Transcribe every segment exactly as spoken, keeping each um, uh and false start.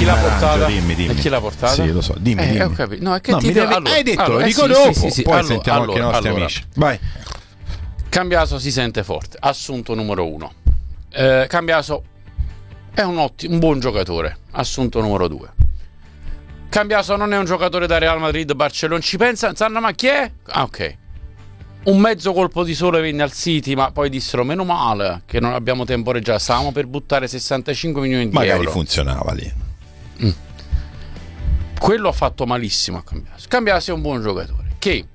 l'ha portata? Dimmi, dimmi. E chi l'ha portata? Sì, lo so, dimmi, eh, dimmi. Ho capito. No, è che No, ti mi devo... devi... allora, hai detto, allora, lo dico eh, dopo, sì, sì, sì, poi allora, sentiamo allora, anche i nostri allora. amici. Vai. Cambiaso si sente forte, assunto numero uno. Eh, Cambiaso è un, ottimo, un buon giocatore, assunto numero due. Cambiaso non è un giocatore da Real Madrid, Barcellona, ci pensa, sanno ma chi è? Ah, ok. Un mezzo colpo di sole venne al City, ma poi dissero meno male che non abbiamo temporeggiato, stavamo per buttare sessantacinque milioni di Magari euro. Magari funzionava lì. Mm. Quello ha fatto malissimo a Cambiaso. Cambiaso è un buon giocatore che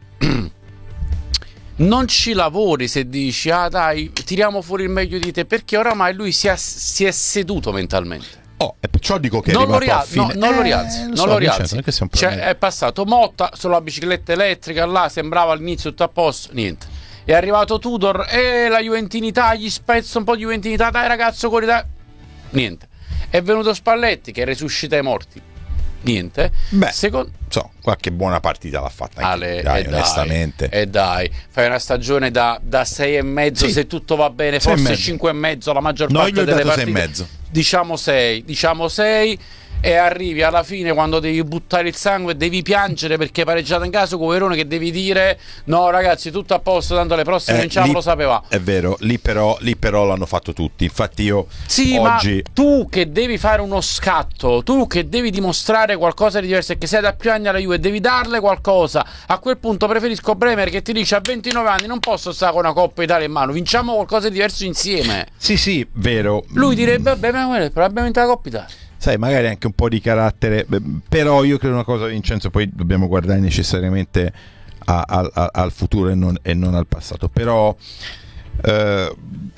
non ci lavori se dici ah dai tiriamo fuori il meglio di te, perché oramai lui si è, si è seduto mentalmente. Oh, e perciò dico che è non lo, ria- a fine... no, non eh, lo rialzi, non so, lo rialzi. Vincenzo, è, un cioè, è passato Motta sulla bicicletta elettrica, là sembrava all'inizio tutto a posto, niente. È arrivato Tudor e eh, la juventinità, gli spezza un po' di juventinità, dai ragazzo, corri, dai. Niente. È venuto Spalletti che resuscita i morti. Niente. Beh, Secondo... so, qualche buona partita l'ha fatta anche Ale, dai, e onestamente. E dai, dai, fai una stagione da, da sei e mezzo, sì, se tutto va bene, forse cinque e mezzo la maggior no, parte delle partite. sei e mezzo. Diciamo sei, diciamo sei e arrivi alla fine quando devi buttare il sangue, devi piangere perché hai pareggiato in casa con Verona, che devi dire no ragazzi tutto a posto, tanto le prossime eh, vinciamo, lì, lo sapeva. È vero, lì però, lì però l'hanno fatto tutti, infatti io sì, oggi... ma tu che devi fare uno scatto, tu che devi dimostrare qualcosa di diverso e che sei da più anni alla Juve, devi darle qualcosa. A quel punto preferisco Bremer che ti dice a ventinove anni non posso stare con una Coppa Italia in mano, vinciamo qualcosa di diverso insieme. Sì sì, vero. Lui direbbe vabbè ma probabilmente la Coppa Italia. Sai, magari anche un po' di carattere, però io credo una cosa, Vincenzo, poi dobbiamo guardare necessariamente a, a, a, al futuro e non, e non al passato, però eh,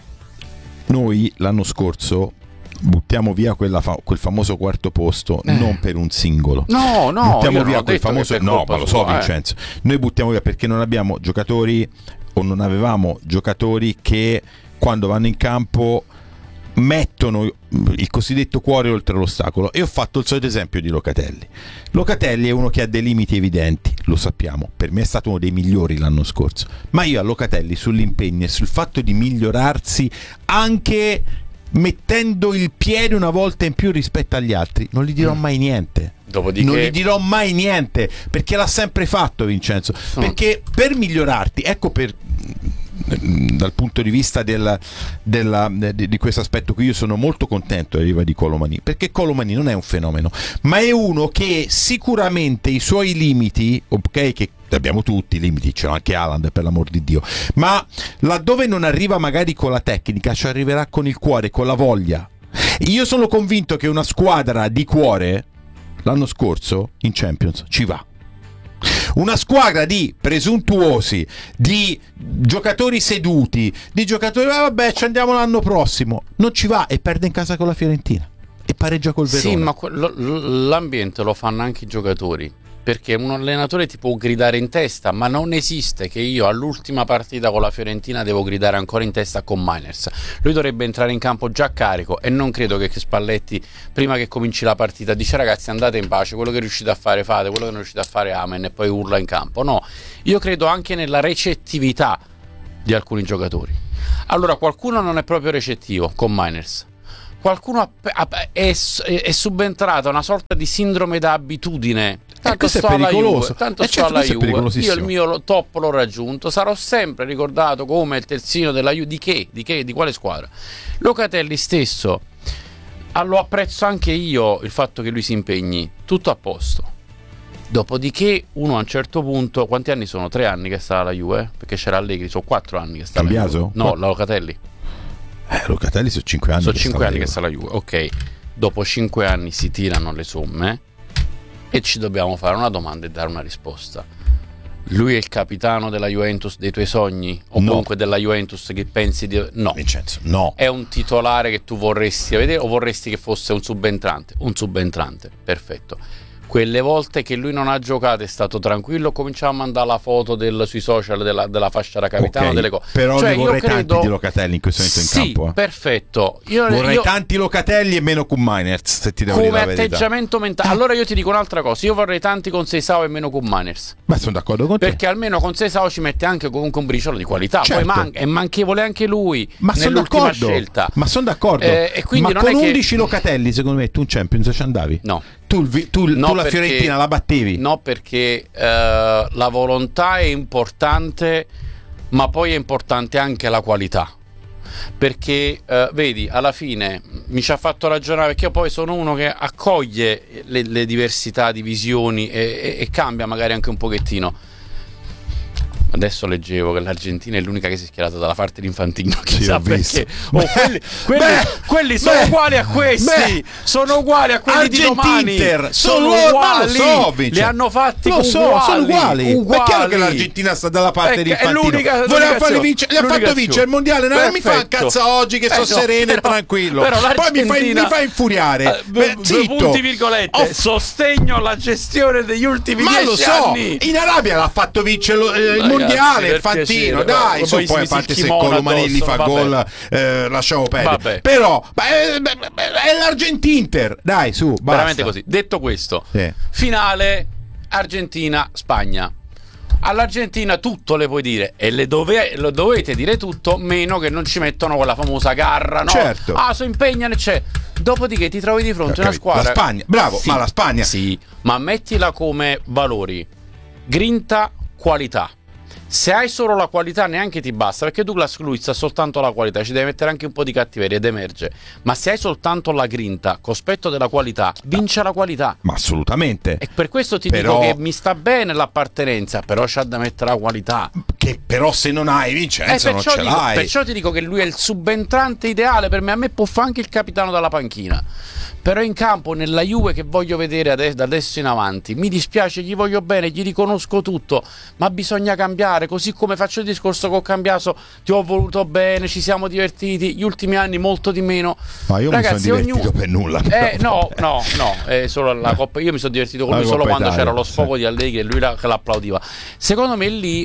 noi l'anno scorso buttiamo via quella fa- quel famoso quarto posto eh. non per un singolo, no no buttiamo via quel famoso no ma lo so sua, Vincenzo eh. noi buttiamo via perché non abbiamo giocatori o non avevamo giocatori che quando vanno in campo mettono il cosiddetto cuore oltre l'ostacolo, e ho fatto il solito esempio di Locatelli. Locatelli è uno che ha dei limiti evidenti, lo sappiamo, per me è stato uno dei migliori l'anno scorso, ma io a Locatelli sull'impegno e sul fatto di migliorarsi anche mettendo il piede una volta in più rispetto agli altri non gli dirò mai niente. Dopodiché... non gli dirò mai niente perché l'ha sempre fatto Vincenzo, no. Perché per migliorarti, ecco per dal punto di vista del, della, di, di questo aspetto qui io sono molto contento dell'arrivo di Colomani, perché Colomani non è un fenomeno ma è uno che sicuramente i suoi limiti, ok, che abbiamo tutti i limiti, c'è anche Haaland per l'amor di Dio, ma laddove non arriva magari con la tecnica ci arriverà con il cuore, con la voglia. Io sono convinto che una squadra di cuore l'anno scorso in Champions ci va. Una squadra di presuntuosi, di giocatori seduti, di giocatori eh, vabbè ci andiamo l'anno prossimo, non ci va e perde in casa con la Fiorentina e pareggia col Verona. Sì, ma quello, l'ambiente lo fanno anche i giocatori, perché un allenatore ti può gridare in testa, ma non esiste che io all'ultima partita con la Fiorentina devo gridare ancora in testa con Miners. Lui dovrebbe entrare in campo già carico e non credo che Spalletti prima che cominci la partita dice ragazzi andate in pace, quello che riuscite a fare fate, quello che non riuscite a fare amen, e poi urla in campo. No, io credo anche nella recettività di alcuni giocatori. Allora qualcuno non è proprio recettivo con Miners, qualcuno è, è subentrata una sorta di sindrome da abitudine. Tanto sto alla Juve, tanto sto alla Juve. Io il mio top l'ho raggiunto, sarò sempre ricordato come il terzino della Juve. Di che? Di che? Di quale squadra? Locatelli stesso, lo apprezzo anche io il fatto che lui si impegni, tutto a posto. Dopodiché uno a un certo punto, quanti anni sono? Tre anni che sta alla Juve? Perché c'era Allegri, sono quattro anni che sta alla Juve. No, la Locatelli. Eh, Locatelli sono cinque anni. Sono cinque anni che sta alla Juve, ok. Dopo cinque anni si tirano le somme e ci dobbiamo fare una domanda e dare una risposta. Lui è il capitano della Juventus dei tuoi sogni? O no. Comunque della Juventus che pensi di... No. Vincenzo, no. È un titolare che tu vorresti vedere o vorresti che fosse un subentrante? Un subentrante, perfetto. quelle volte che lui non ha giocato è stato tranquillo, cominciava a mandare la foto del, sui social della, della fascia da capitano, okay, delle cose. Però cioè, ne vorrei credo... tanti di Locatelli in questo momento in sì, campo. Eh. Perfetto. Io, vorrei io... tanti Locatelli e meno con Miners, se ti devo come dire la verità. atteggiamento mentale. Allora io ti dico un'altra cosa, io vorrei tanti con Seisao e meno con Miners. Ma sono d'accordo con te. Perché almeno con Seisao ci mette anche comunque un briciolo di qualità. Certo. Poi man- è manchevole anche lui ma nell'ultima d'accordo. scelta. Ma sono d'accordo. Eh, e quindi ma non con è undici che... Locatelli, secondo me, tu un Champions ci andavi? No. Tu, tu, no tu la perché, Fiorentina la battevi? No, perché eh, la volontà è importante, ma poi è importante anche la qualità. Perché eh, vedi, alla fine mi ci ha fatto ragionare, perché io poi sono uno che accoglie le, le diversità di visioni e, e, e cambia magari anche un pochettino. Adesso leggevo che l'Argentina è l'unica che si è schierata dalla parte di Infantino. Chissà perché. Oh, beh, quelli quelli, beh, quelli sono beh, uguali a questi. Beh, sono uguali a quelli di domani. Sono, sono uguali. Lo so, li hanno fatti lo so, uguali, sono uguali. uguali. È chiaro che l'Argentina sta dalla parte è, di Infantino. È l'unica, voleva farli vincere, gli ha fatto azione. vincere il mondiale. No, non mi fa un cazzo oggi che sto eh, sereno no, e tranquillo. Però poi mi fa, mi fa infuriare. Uh, Beh, zitto. Punti virgolette. Oh. Sostegno alla gestione degli ultimi Ma dieci lo so, anni. in Arabia l'ha fatto vincere il Ragazzi, mondiale. Infantino, dai, su, poi a parte se Colomanelli fa gol, eh, lasciamo perdere. Vabbè. Però beh, beh, beh, è l'Argentinter, dai, su, basta. Veramente così. Detto questo, sì. Finale Argentina-Spagna. All'Argentina tutto le puoi dire e le dove, lo dovete dire tutto, meno che non ci mettono quella famosa garra, no? Certo. Ah, so impegnano, c'è. Dopodiché ti trovi di fronte a una squadra. La Spagna, bravo, sì, ma la Spagna. Sì, ma mettila come valori. Grinta, qualità. Se hai solo la qualità neanche ti basta, perché Douglas Luiz ha soltanto la qualità, ci deve mettere anche un po' di cattiveria ed emerge. Ma se hai soltanto la grinta, cospetto della qualità, vince la qualità. Ma assolutamente. E per questo ti però... dico che mi sta bene l'appartenenza, però c'ha da mettere la qualità. Che però se non hai Vincenzo eh, non ce dico, l'hai. Perciò ti dico che lui è il subentrante ideale per me. A me può fare anche il capitano dalla panchina. Però in campo, nella Juve che voglio vedere adesso, da adesso in avanti, mi dispiace, gli voglio bene, gli riconosco tutto, ma bisogna cambiare, così come faccio il discorso con Cambiaso, ti ho voluto bene, ci siamo divertiti, gli ultimi anni molto di meno. Ma io Ragazzi, mi sono divertito ognuno... per nulla. Eh, no, no, no, è solo la Coppa. Io mi sono divertito con lui solo quando Italia, c'era lo sfogo sì. di Allegri e lui la, che l'applaudiva. Secondo me lì,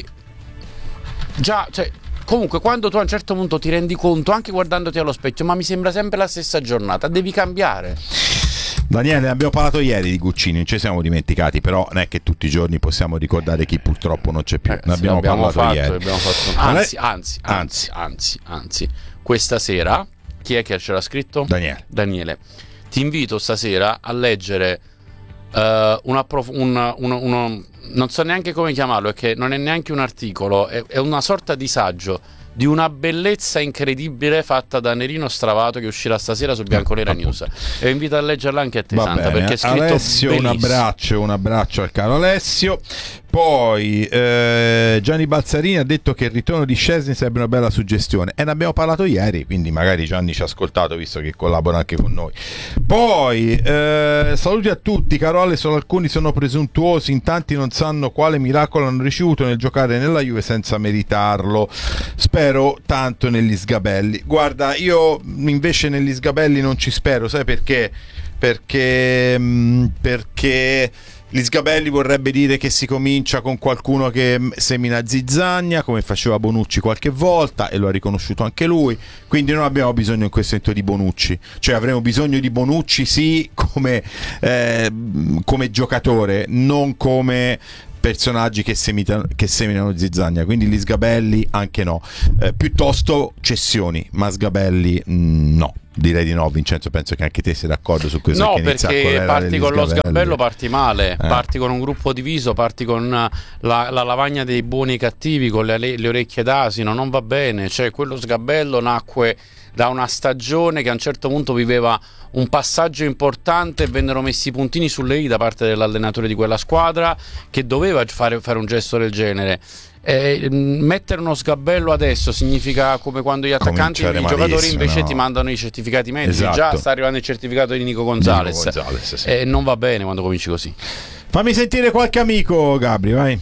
già, cioè... Comunque quando tu a un certo punto ti rendi conto, anche guardandoti allo specchio, ma mi sembra sempre la stessa giornata, devi cambiare. Daniele, ne abbiamo parlato ieri di Guccini, non ci siamo dimenticati, però non è che tutti i giorni possiamo ricordare chi purtroppo non c'è più. Eh, ne abbiamo, sì, abbiamo parlato fatto, ieri. Abbiamo fatto... Anzi, anzi, anzi, anzi, anzi, questa sera, chi è che ce l'ha scritto? Daniele. Daniele, ti invito stasera a leggere uh, un, approf- un, un, uno, non so neanche come chiamarlo, perché non è neanche un articolo, è, è una sorta di saggio di una bellezza incredibile fatta da Nerino Stravato, che uscirà stasera su Bianconera News, e invito a leggerla anche a te, Va Santa, bene. perché è scritto Alessio, bellissimo. un abbraccio, un abbraccio al caro Alessio. Poi eh, Gianni Balzarini ha detto che il ritorno di Szczesny sarebbe una bella suggestione, e ne abbiamo parlato ieri, quindi magari Gianni ci ha ascoltato, visto che collabora anche con noi. Poi eh, saluti a tutti, caro Ale, solo alcuni sono presuntuosi, in tanti non sanno quale miracolo hanno ricevuto nel giocare nella Juve senza meritarlo. Spero tanto negli sgabelli. Guarda, io invece negli sgabelli non ci spero, sai perché? Perché mh, perché gli sgabelli vorrebbe dire che si comincia con qualcuno che semina zizzagna, come faceva Bonucci qualche volta, e lo ha riconosciuto anche lui. Quindi non abbiamo bisogno in questo momento di Bonucci, cioè avremo bisogno di Bonucci sì come, eh, come giocatore, non come personaggi che, semita, che seminano zizzagna. Quindi gli sgabelli anche no, eh, piuttosto cessioni, ma sgabelli mh, no. Direi di no, Vincenzo, penso che anche te sei d'accordo su questo. No, che perché parti con lo sgabello, parti male, eh. parti con un gruppo diviso, parti con la, la lavagna dei buoni e cattivi, con le, le orecchie d'asino, non va bene. Cioè, quello sgabello nacque da una stagione che a un certo punto viveva un passaggio importante e vennero messi i puntini sulle i da parte dell'allenatore di quella squadra, che doveva fare, fare un gesto del genere. Eh, mettere uno sgabello adesso significa come quando gli attaccanti e i giocatori invece no. ti mandano i certificati medici. Esatto. Già sta arrivando il certificato di Nico Gonzalez, Nico Gonzalez sì. E non va bene quando cominci così. Fammi sentire qualche amico, Gabri, vai.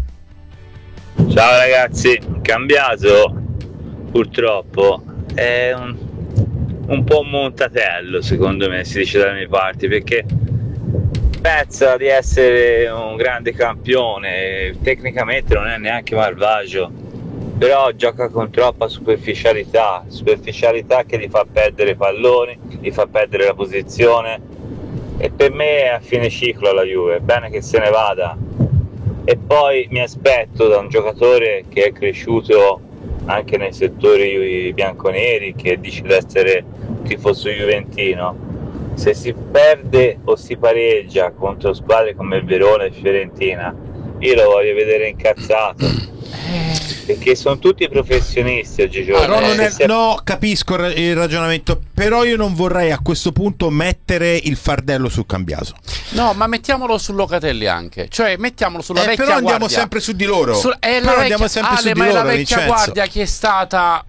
Ciao ragazzi, Cambiaso purtroppo è un, un po' un montatello, secondo me, si dice dalle mie parti, perché pensa di essere un grande campione, tecnicamente non è neanche malvagio, però gioca con troppa superficialità, superficialità che gli fa perdere palloni, gli fa perdere la posizione, e per me è a fine ciclo la Juve, è bene che se ne vada. E poi mi aspetto da un giocatore che è cresciuto anche nei settori bianconeri, che dice di essere tifoso juventino, se si perde o si pareggia contro squadre come il Verona e Fiorentina, io lo voglio vedere incazzato, perché sono tutti professionisti oggigiorno. Ah, no, non è, se... no, capisco il ragionamento, però io non vorrei a questo punto mettere il fardello su Cambiaso. No, ma mettiamolo su Locatelli anche, cioè mettiamolo sulla eh, vecchia però andiamo guardia. sempre su di loro. Su, è la però vecchia, andiamo sempre Ale, su di ma loro, è la vecchia Vincenzo. guardia che è stata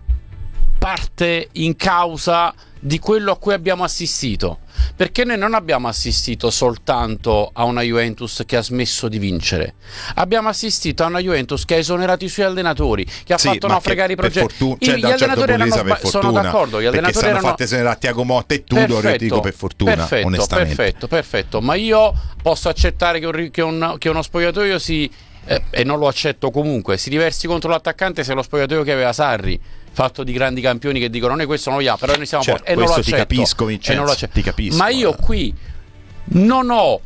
parte in causa di quello a cui abbiamo assistito, perché noi non abbiamo assistito soltanto a una Juventus che ha smesso di vincere, abbiamo assistito a una Juventus che ha esonerato i suoi allenatori, che ha Sì, fatto ma naufragare che i progetti. fortuna, cioè, I, da gli un certo allenatori punto di erano vista per sono fortuna, d'accordo, gli perché allenatori se hanno erano fatte esonerare Tiago Motta e Tudor, io dico per fortuna, perfetto, onestamente. perfetto, perfetto, ma io posso accettare che, un, che, un, che uno spogliatoio si eh, e non lo accetto comunque, si diversi contro l'attaccante se è lo spogliatoio che aveva Sarri, fatto di grandi campioni che dicono noi questo non lo vogliamo, però noi siamo Cioè, forti, e non lo questo ti accetto, capisco, Vincenzo, e non lo accetto. ti capisco, ma io eh. qui non ho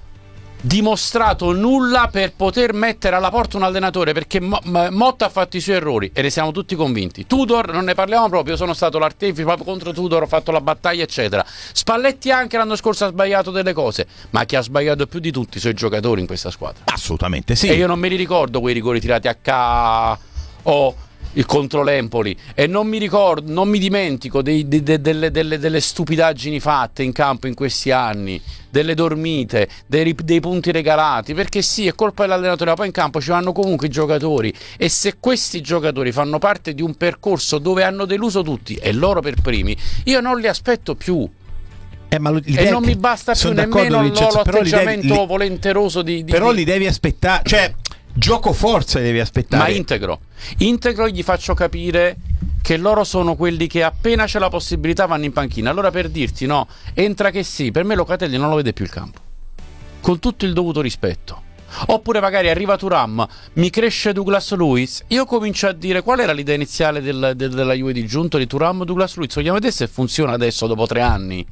dimostrato nulla per poter mettere alla porta un allenatore, perché Mo- Motta ha fatto i suoi errori e ne siamo tutti convinti. Tudor non ne parliamo proprio, io sono stato l'artefice proprio contro Tudor, ho fatto la battaglia eccetera. Spalletti anche l'anno scorso ha sbagliato delle cose, ma chi ha sbagliato più di tutti sono i giocatori in questa squadra. Assolutamente sì. E io non me li ricordo quei rigori tirati a K o il contro l'Empoli, e non mi ricordo, non mi dimentico dei, de, de, delle, delle, delle stupidaggini fatte in campo in questi anni, delle dormite, dei, dei punti regalati, perché sì, è colpa dell'allenatore, ma poi in campo ci vanno comunque i giocatori, e se questi giocatori fanno parte di un percorso dove hanno deluso tutti, e loro per primi, io non li aspetto più. Eh, ma lo, e non mi basta più nemmeno Vincenzo, l'atteggiamento li, volenteroso di, di però di... li devi aspettare, cioè gioco forza li devi aspettare. Ma integro integro gli faccio capire che loro sono quelli che appena c'è la possibilità vanno in panchina. Allora, per dirti, no, entra che sì, per me Locatelli non lo vede più il campo, con tutto il dovuto rispetto. Oppure magari arriva Thuram, mi cresce Douglas Luiz, io comincio a dire qual era l'idea iniziale del, del, della Juve di Giunto di Thuram, Douglas Luiz, vogliamo vedere se funziona adesso dopo tre anni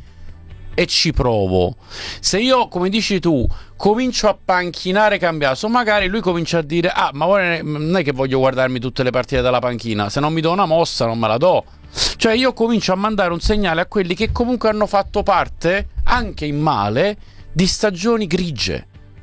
e ci provo. Se io, come dici tu, comincio a panchinare Cambiaso, magari lui comincia a dire ah, ma non è che voglio guardarmi tutte le partite dalla panchina, se non mi do una mossa non me la do. Cioè io comincio a mandare un segnale a quelli che comunque hanno fatto parte, anche in male, di stagioni grigie,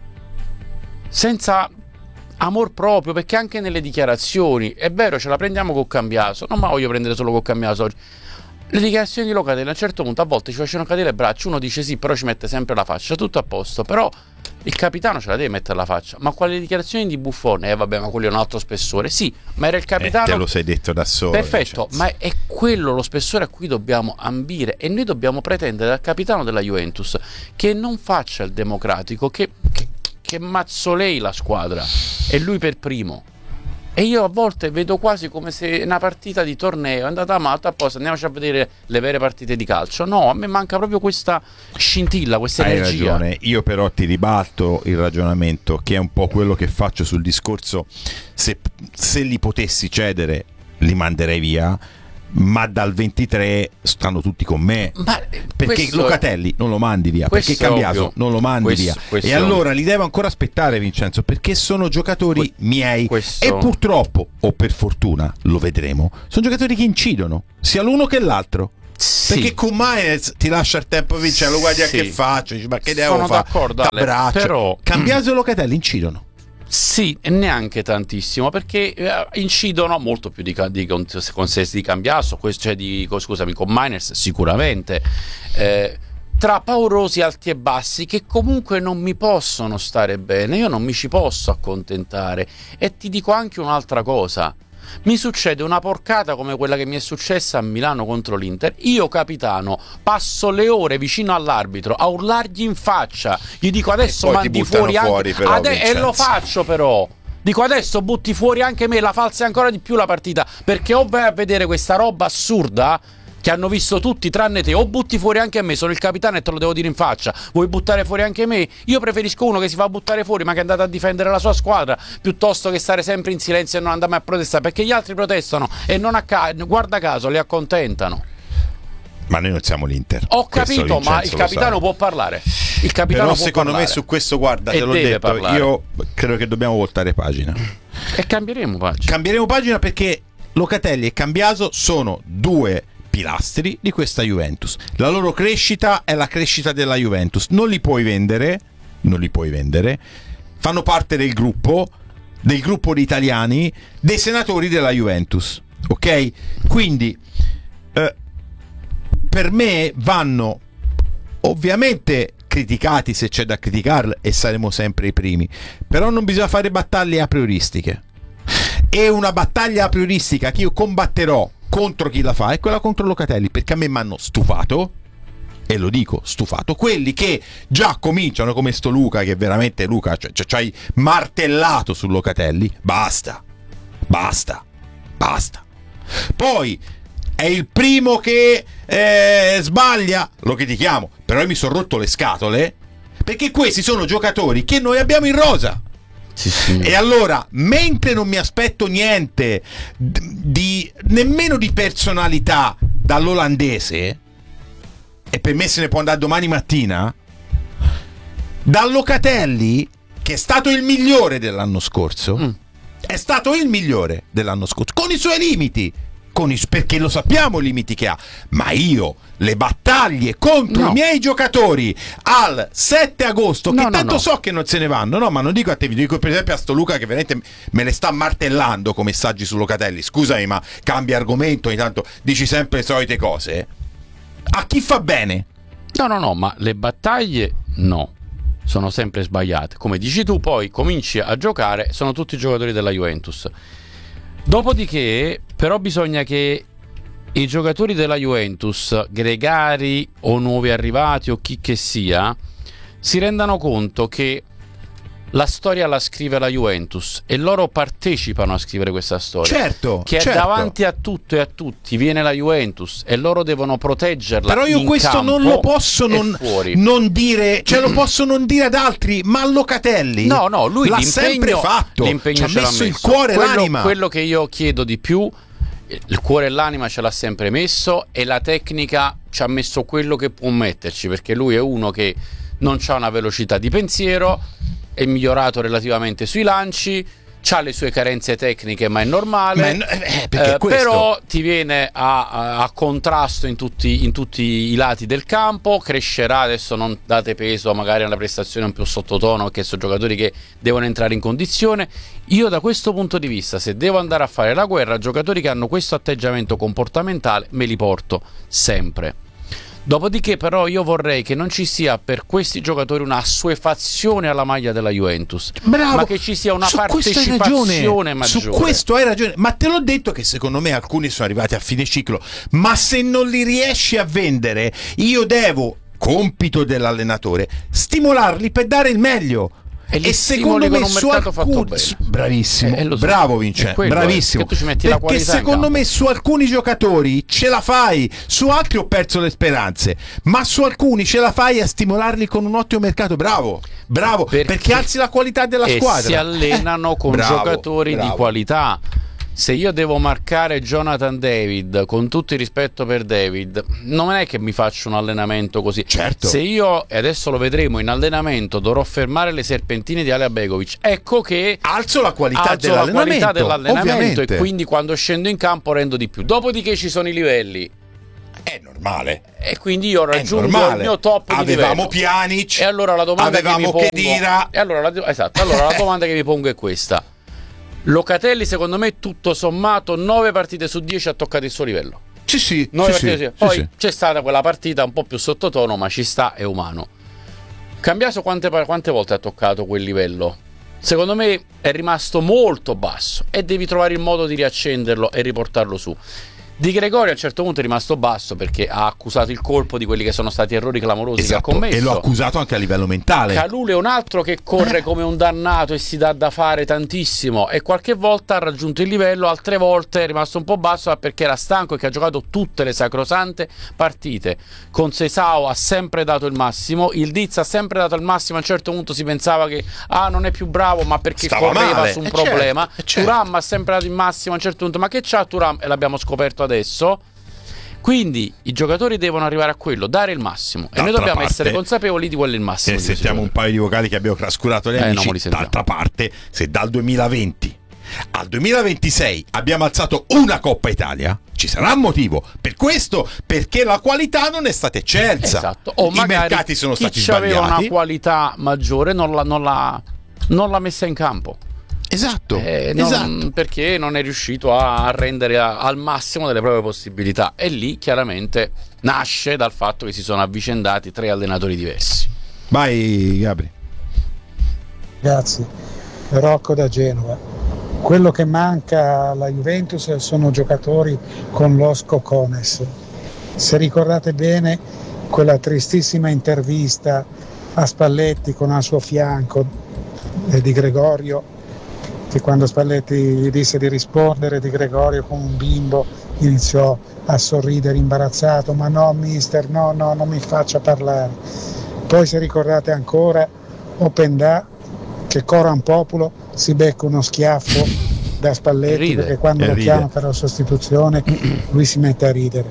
senza amor proprio, perché anche nelle dichiarazioni, è vero, ce la prendiamo con Cambiaso, non me la voglio prendere solo con Cambiaso oggi. Le dichiarazioni di Locatelli a un certo punto a volte ci facevano cadere le braccia, uno dice sì, però ci mette sempre la faccia, tutto a posto, però il capitano ce la deve mettere la faccia. Ma quale dichiarazioni di Buffon? Eh vabbè, ma quello è un altro spessore. Sì, ma era il capitano. Eh, te lo sei detto da solo. Perfetto, Vincenzo. ma è quello lo spessore a cui dobbiamo ambire, e noi dobbiamo pretendere dal capitano della Juventus che non faccia il democratico, che, che, che mazzolei la squadra, e lui per primo. E io a volte vedo quasi come se una partita di torneo è andata male, apposta andiamoci a vedere le vere partite di calcio. No, a me manca proprio questa scintilla, questa Hai energia. ragione, io però ti ribalto il ragionamento, che è un po' quello che faccio sul discorso: se, se li potessi cedere li manderei via, ma dal ventitré stanno tutti con me. Ma perché Locatelli non lo mandi via, perché Cambiaso non lo mandi questo, via, questo e allora li devo ancora aspettare, Vincenzo, perché sono giocatori que- miei questo... e purtroppo, o per fortuna, lo vedremo, sono giocatori che incidono sia l'uno che l'altro. Sì. Perché con Maez ti lascia il tempo, Vincenzo, lo guardi a sì. che faccio, dici, ma che devo sono fare? d'accordo, Ale, T'abbraccio. però Cambiaso e Locatelli incidono. Sì, e neanche tantissimo, perché eh, incidono molto più di, di consessi di Cambiaso, cioè di, scusami, con Miners sicuramente, eh, tra paurosi alti e bassi che comunque non mi possono stare bene, io non mi ci posso accontentare. E ti dico anche un'altra cosa: mi succede una porcata come quella che mi è successa a Milano contro l'Inter, io capitano passo le ore vicino all'arbitro a urlargli in faccia, gli dico adesso mandi fuori anche fuori però, Ade- e lo faccio, però dico adesso butti fuori anche me, la falsi ancora di più la partita, perché o vai a vedere questa roba assurda che hanno visto tutti tranne te. O butti fuori anche me, sono il capitano e te lo devo dire in faccia. Vuoi buttare fuori anche me? Io preferisco uno che si fa buttare fuori ma che è andato a difendere la sua squadra, piuttosto che stare sempre in silenzio e non andare mai a protestare, perché gli altri protestano e non a ca- guarda caso li accontentano. Ma noi non siamo l'Inter. Ho capito, ma il capitano può parlare. Il capitano Però può secondo parlare. me su questo, guarda, E te l'ho deve detto, parlare. io credo che dobbiamo voltare pagina. E cambieremo pagina. Cambieremo pagina perché Locatelli e Cambiaso sono due pilastri di questa Juventus. La loro crescita è la crescita della Juventus. Non li puoi vendere, non li puoi vendere. Fanno parte del gruppo, del gruppo di italiani, dei senatori della Juventus. Ok? Quindi eh, per me vanno ovviamente criticati se c'è da criticarli e saremo sempre i primi, però non bisogna fare battaglie a prioristiche. E una battaglia a prioristica che io combatterò contro chi la fa è quella contro Locatelli, perché a me mi hanno stufato, e lo dico, stufato quelli che già cominciano come sto Luca, che veramente Luca cioè, cioè, hai martellato su Locatelli. Basta, basta, basta. Poi è il primo che eh, sbaglia, lo critichiamo, però io mi sono rotto le scatole perché questi sono giocatori che noi abbiamo in rosa. Sì, sì. E allora, mentre non mi aspetto niente di nemmeno di personalità dall'olandese, e per me se ne può andare domani mattina, dal Locatelli, che è stato il migliore dell'anno scorso, mm. è stato il migliore dell'anno scorso, con i suoi limiti, con i, perché lo sappiamo i limiti che ha, ma io le battaglie contro no. i miei giocatori al sette agosto, no, che no, tanto no. so che non se ne vanno, no, ma non dico a te, vi dico per esempio a sto Luca che veramente me le sta martellando con messaggi su Locatelli. Scusami, ma cambia argomento, ogni tanto dici sempre le solite cose. A chi fa bene? No, no, no, ma le battaglie no, sono sempre sbagliate. Come dici tu, poi cominci a giocare, sono tutti giocatori della Juventus. Dopodiché, però, bisogna che i giocatori della Juventus, gregari o nuovi arrivati o chi che sia, si rendano conto che la storia la scrive la Juventus e loro partecipano a scrivere questa storia. Certo, che è certo. davanti a tutto e a tutti, viene la Juventus e loro devono proteggerla. Però io in questo non lo posso non, non dire, cioè lo posso non dire ad altri, ma a Locatelli no, no, lui l'ha l'impegno, sempre fatto, l'impegno ci ha ce l'ha messo il messo. cuore e quello, l'anima. Quello che io chiedo di più, il cuore e l'anima ce l'ha sempre messo, e la tecnica ci ha messo quello che può metterci, perché lui è uno che non ha una velocità di pensiero, è migliorato relativamente sui lanci, c'ha le sue carenze tecniche, ma è normale. Ma è, eh, perché eh, questo... però ti viene a, a, a contrasto in tutti, in tutti i lati del campo, crescerà. Adesso non date peso magari alla prestazione un po' sottotono, perché sono giocatori che devono entrare in condizione. Io da questo punto di vista, se devo andare a fare la guerra, giocatori che hanno questo atteggiamento comportamentale me li porto sempre. Dopodiché però io vorrei che non ci sia per questi giocatori una assuefazione alla maglia della Juventus. Bravo. Ma che ci sia una Su partecipazione maggiore. Su questo hai ragione, ma te l'ho detto che secondo me alcuni sono arrivati a fine ciclo, ma se non li riesci a vendere, io devo, compito dell'allenatore, stimolarli per dare il meglio. E, e secondo me su alcuni, bravissimo, eh, so. bravo Vincenzo, quello, bravissimo, eh, che tu ci metti perché la qualità secondo me su alcuni giocatori ce la fai, su altri ho perso le speranze, ma su alcuni ce la fai a stimolarli con un ottimo mercato. Bravo, bravo, perché, perché alzi la qualità della e squadra, si allenano eh, con bravo, giocatori bravo. di qualità. Se io devo marcare Jonathan David, con tutto il rispetto per David, non è che mi faccio un allenamento così. Certo. Se io, e adesso lo vedremo, in allenamento dovrò fermare le serpentine di Alea Begovic, ecco che alzo la qualità alzo dell'allenamento, la qualità dell'allenamento ovviamente. E quindi quando scendo in campo rendo di più. Dopodiché ci sono i livelli. È normale. E quindi io raggiungo il mio top di avevamo livello. Pjanic, E allora la domanda avevamo che mi pongo, Khedira. E allora la, esatto, allora la domanda che mi pongo è questa. Locatelli secondo me tutto sommato nove partite su dieci ha toccato il suo livello. Sì sì, nove sì, partite sì, su dieci. Poi sì, c'è stata quella partita un po' più sottotono, ma ci sta, è umano. Cambiaso quante, quante volte ha toccato quel livello? Secondo me è rimasto molto basso e devi trovare il modo di riaccenderlo e riportarlo su. Di Gregorio a un certo punto è rimasto basso perché ha accusato il colpo di quelli che sono stati errori clamorosi, esatto, che ha commesso, e lo ha accusato anche a livello mentale. Kalulu è un altro che corre come un dannato e si dà da fare tantissimo, e qualche volta ha raggiunto il livello, altre volte è rimasto un po' basso perché era stanco e che ha giocato tutte le sacrosante partite. Con Seisao ha sempre dato il massimo, il Diz ha sempre dato il massimo, a un certo punto si pensava che ah non è più bravo ma perché stava correva male. su un E problema, certo, e certo. Thuram ha sempre dato il massimo, a un certo punto ma che c'ha Thuram, e l'abbiamo scoperto adesso. Quindi i giocatori devono arrivare a quello, dare il massimo, e noi dobbiamo parte, essere consapevoli di quello è il massimo. Se sentiamo un paio di vocali che abbiamo trascurato gli eh, amici, d'altra parte, se dal duemilaventi al duemilaventisei abbiamo alzato una Coppa Italia, ci sarà un motivo per questo, perché la qualità non è stata eccelsa. Esatto. O i mercati sono stati sbagliati. Chi aveva una qualità maggiore non l'ha, non l'ha, non l'ha messa in campo. Esatto, eh, non, esatto. Perché non è riuscito a rendere a, al massimo delle proprie possibilità, e lì chiaramente nasce dal fatto che si sono avvicendati tre allenatori diversi. Vai Gabri. Ragazzi, Rocco da Genova. Quello che manca alla Juventus sono giocatori con los cojones. Se ricordate bene quella tristissima intervista a Spalletti con al suo fianco eh, Di Gregorio, che quando Spalletti gli disse di rispondere, Di Gregorio come un bimbo iniziò a sorridere imbarazzato, ma no mister, no, no, non mi faccia parlare. Poi se ricordate ancora Openda, che Coran Populo si becca uno schiaffo da Spalletti ride, perché quando lo ride. Chiama per la sostituzione lui si mette a ridere.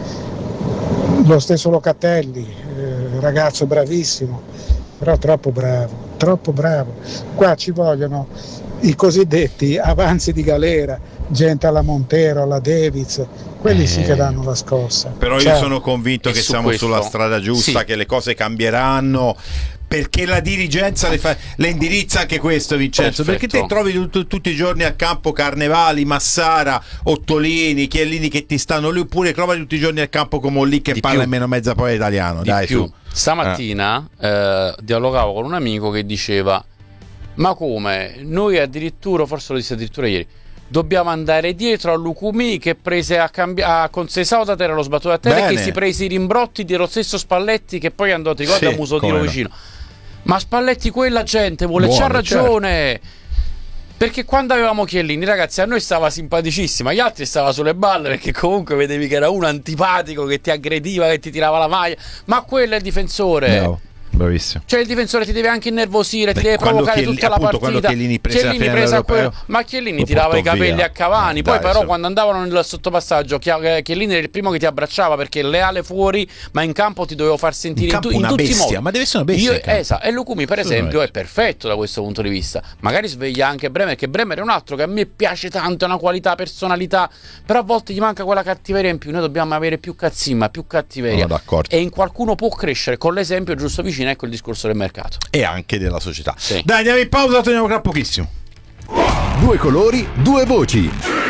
Lo stesso Locatelli, eh, ragazzo bravissimo, però troppo bravo, troppo bravo. Qua ci vogliono i cosiddetti avanzi di galera, gente alla Montero, alla Davids, quelli eh. sì che danno la scossa. Però Ciao. Io sono convinto e che siamo questo, sulla strada giusta, sì, che le cose cambieranno, perché la dirigenza le, fa, le indirizza anche questo, Vincenzo. Perfetto. Perché te trovi tu, tutti i giorni a campo Carnevali, Massara, Ottolini, Chiellini che ti stanno lì, oppure trovi tutti i giorni a campo come lì che di parla più. Almeno mezza poi italiano. Di Dai, più. su. Stamattina eh. Eh, dialogavo con un amico che diceva: ma come? Noi addirittura, forse lo disse addirittura ieri, dobbiamo andare dietro a Lucumi che prese a cambiare con Seisao da terra lo sbattuto a terra, e che si prese i rimbrotti dello stesso Spalletti che poi andò, ti ricordi, sì, a Musodino no. vicino. Ma Spalletti quella gente vuole, c'ha ragione, certo. Perché quando avevamo Chiellini, ragazzi, a noi stava simpaticissima, agli altri stava sulle balle, perché comunque vedevi che era uno antipatico che ti aggrediva, che ti tirava la maglia, ma quello è il difensore. No. Bravissimo. Cioè il difensore ti deve anche innervosire, Beh, ti deve provocare Chiellini, tutta la appunto, partita. Chiellini prese Chiellini prese a quello, ma Chiellini tirava i capelli via. a Cavani, eh, poi dai, però so. quando andavano nel sottopassaggio Chiellini era il primo che ti abbracciava, perché leale fuori, ma in campo ti dovevo far sentire in, in, tu, in tutti bestia, i modi. Ma deve essere una bestia. Io, esatto, e Lucumi per esempio è perfetto da questo punto di vista. Magari sveglia anche Bremer, che Bremer è un altro che a me piace tanto, è una qualità, personalità, però a volte gli manca quella cattiveria in più. Noi dobbiamo avere più cazzimma, più cattiveria, no, e in qualcuno può crescere con l'esempio giusto vicino. Ecco il discorso del mercato e anche della società. Sì. Dai, andiamo in pausa, torniamo tra pochissimo. Due colori, due voci.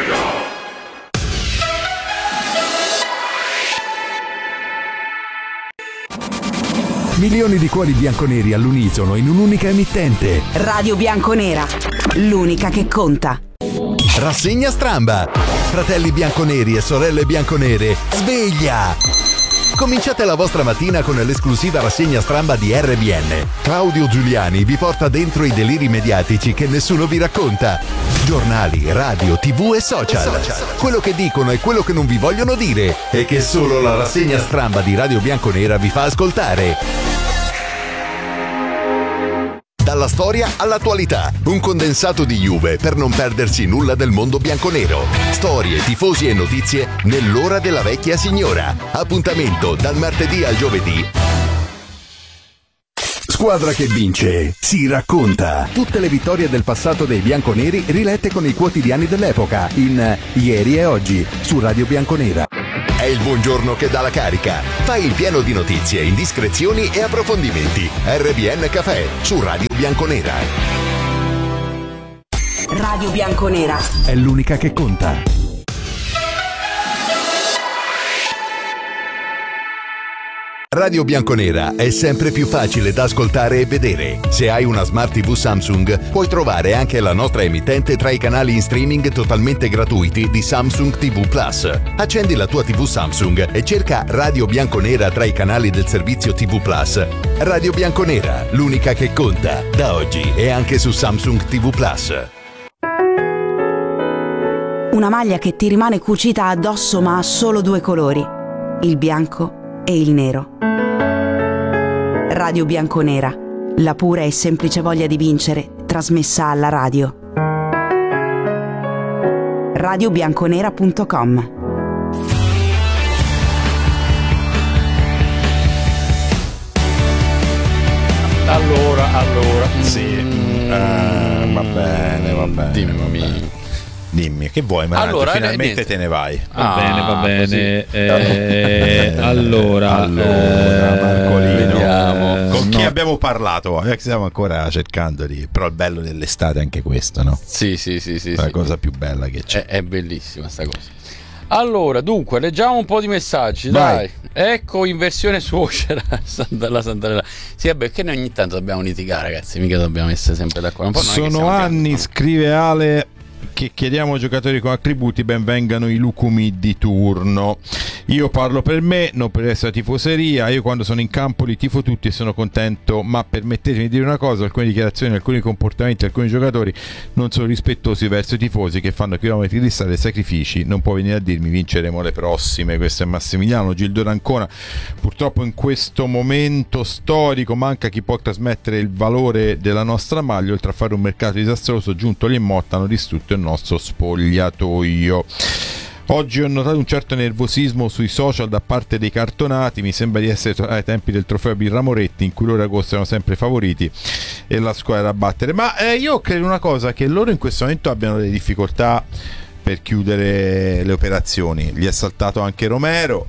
Milioni di cuori bianconeri all'unisono in un'unica emittente. Radio Bianconera, l'unica che conta. Rassegna Stramba. Fratelli bianconeri e sorelle bianconere, sveglia! Cominciate la vostra mattina con l'esclusiva rassegna Stramba di R B N. Claudio Giuliani vi porta dentro i deliri mediatici che nessuno vi racconta. Giornali, radio, tv e social. Quello che dicono e quello che non vi vogliono dire, e che solo la rassegna Stramba di Radio Bianconera vi fa ascoltare. Dalla storia all'attualità, un condensato di Juve per non perdersi nulla del mondo bianconero. Storie, tifosi e notizie nell'ora della vecchia signora. Appuntamento dal martedì al giovedì. Squadra che vince si racconta. Tutte le vittorie del passato dei bianconeri rilette con i quotidiani dell'epoca in Ieri e Oggi su Radio Bianconera. È il buongiorno che dà la carica. Fai il pieno di notizie, indiscrezioni e approfondimenti. R B N Café su Radio Bianconera. Radio Bianconera è l'unica che conta. Radio Bianconera è sempre più facile da ascoltare e vedere. Se hai una Smart tivù Samsung, puoi trovare anche la nostra emittente tra i canali in streaming totalmente gratuiti di Samsung ti vu Plus. Accendi la tua tivù Samsung e cerca Radio Bianconera tra i canali del servizio ti vu Plus. Radio Bianconera, l'unica che conta, da oggi e anche su Samsung ti vu Plus. Una maglia che ti rimane cucita addosso ma ha solo due colori, il bianco e il nero. Radio Bianconera, la pura e semplice voglia di vincere, trasmessa alla radio. radio bianconera punto com. Allora, allora. Sì. Mm, uh, va bene, va bene. Dimmi. Va bene. Dimmi, che vuoi, ma allora, finalmente niente. te ne vai. Va Ah, bene, va bene. così. Eh, allora, allora, Marcolino, vediamo. con chi no. abbiamo parlato? Eh, stiamo ancora cercando di. Però il bello dell'estate è anche questo, no? Sì, sì, sì, sì. La sì. cosa più bella che c'è. È, è bellissima sta cosa. Allora, dunque, leggiamo un po' di messaggi, Vai. dai. Ecco, in versione suocera, la Santarella. Sì, vabbè, che noi ogni tanto dobbiamo litigare, ragazzi, mica dobbiamo essere sempre d'accordo. Un po' non è che Sono siamo anni, piatti, scrive Ale, che chiediamo ai giocatori con attributi ben vengano i lucumi di turno. Io parlo per me, non per essere tifoseria. Io quando sono in campo li tifo tutti e sono contento, ma permettetemi di dire una cosa: alcune dichiarazioni, alcuni comportamenti di alcuni giocatori non sono rispettosi verso i tifosi che fanno chilometri di strada e sacrifici. Non può venire a dirmi vinceremo le prossime. Questo è Massimiliano. Gildo D'Ancona: purtroppo in questo momento storico manca chi può trasmettere il valore della nostra maglia. Oltre a fare un mercato disastroso, Giuntoli e Motta hanno distrutto il nostro spogliatoio. Oggi ho notato un certo nervosismo sui social da parte dei cartonati. Mi sembra di essere tornati ai tempi del trofeo Birra Moretti, in cui loro e agosto erano sempre favoriti e la squadra da battere. Ma eh, io credo una cosa, che loro in questo momento abbiano delle difficoltà per chiudere le operazioni. Gli è saltato anche Romero,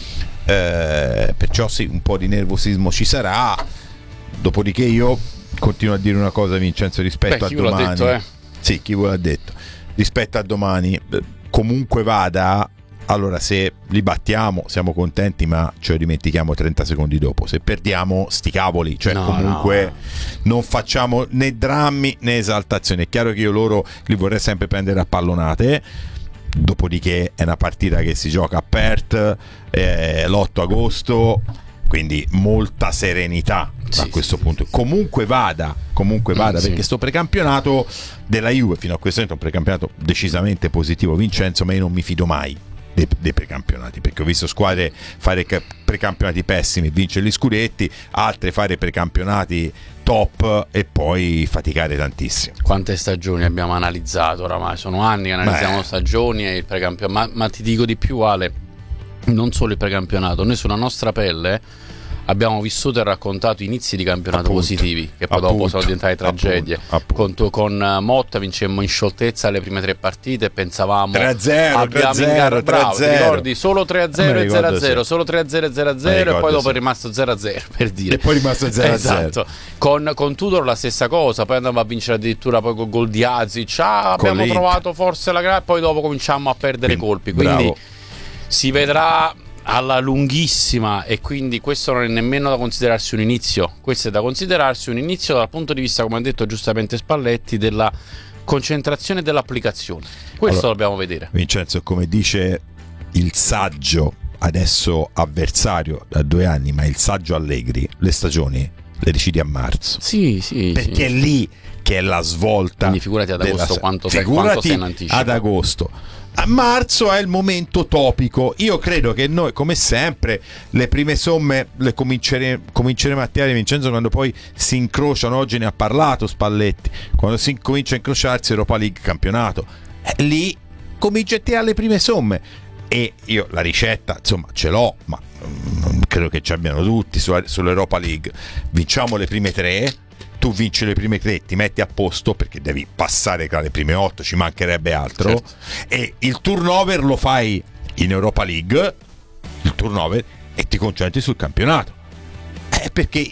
eh, perciò sì, un po' di nervosismo ci sarà. Dopodiché io continuo a dire una cosa, Vincenzo, rispetto Beh, a chi ve l'ha domani. detto, eh? Sì, chi ve l'ha detto? Rispetto a domani, comunque vada, allora se li battiamo siamo contenti, ma ce lo dimentichiamo trenta secondi dopo. Se perdiamo, sti cavoli, cioè No, comunque no. non facciamo né drammi né esaltazioni. È chiaro che io loro li vorrei sempre prendere a pallonate. Dopodiché è una partita che si gioca a Perth, eh, l'otto agosto, quindi molta serenità Sì, a questo sì, punto. sì, sì. Comunque vada, comunque vada, Mm, sì. perché sto precampionato della Juve fino a questo momento è un precampionato decisamente positivo, Vincenzo, ma io non mi fido mai dei, dei precampionati, perché ho visto squadre fare ca- precampionati pessimi e vincere gli scudetti, altre fare precampionati top e poi faticare tantissimo. Quante stagioni abbiamo analizzato oramai? Sono anni che analizziamo Beh. stagioni e il precampionato. Ma, ma ti dico di più, Ale, non solo il precampionato, noi sulla nostra pelle abbiamo vissuto e raccontato inizi di campionato Appunto, positivi, che poi appunto, dopo sono diventate tragedie. appunto, appunto. Con, tu- con eh, Motta vincemmo in scioltezza le prime tre partite e pensavamo tre a zero, abbiamo tre a zero, ingar- bravo, tre a zero. ti ricordi? Solo tre a zero Me e lo zero a ricordo, zero, sì. solo tre a zero e zero a Me zero lo e poi ricordo, dopo sì. è rimasto zero a zero, per dire. E poi è rimasto zero a zero. Esatto. Con, con Tudor la stessa cosa, poi andavamo a vincere addirittura poi col gol di Azic. Ah, abbiamo l'Inter. trovato forse la gara, poi dopo cominciamo a perdere Quindi, colpi, quindi bravo. si vedrà alla lunghissima, e quindi questo non è nemmeno da considerarsi un inizio, questo è da considerarsi un inizio dal punto di vista, come ha detto giustamente Spalletti, della concentrazione e dell'applicazione. Questo Allora, dobbiamo vedere. Vincenzo, come dice il saggio adesso avversario da due anni, ma il saggio Allegri, le stagioni le decidi a marzo, Sì, sì, perché sì. è lì che è la svolta. Quindi figurati ad agosto della- quanto sei- figurati quanto sei in anticipo. ad agosto. A marzo è il momento topico. Io credo che noi, come sempre, le prime somme le cominciere- cominceremo a tirare, Vincenzo, quando poi si incrociano. Oggi ne ha parlato Spalletti, quando si comincia a incrociarsi Europa League, campionato, eh, lì comincia a tirare le prime somme. E io la ricetta, insomma, ce l'ho, ma mm, credo che ci abbiano tutti su- sull'Europa League. Vinciamo le prime tre, tu vinci le prime tre, ti metti a posto, perché devi passare tra le prime otto, ci mancherebbe altro. Certo. E il turnover lo fai in Europa League, il turnover, e ti concentri sul campionato, eh, perché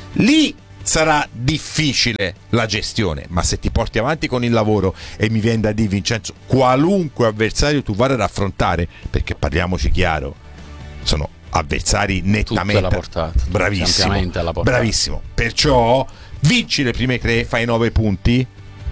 lì sarà difficile la gestione. Ma se ti porti avanti con il lavoro, e mi viene da dire, Vincenzo, qualunque avversario tu vada ad affrontare, perché parliamoci chiaro, sono avversari nettamente alla portata, bravissimo, alla portata. bravissimo. Perciò vinci le prime tre, fai nove punti,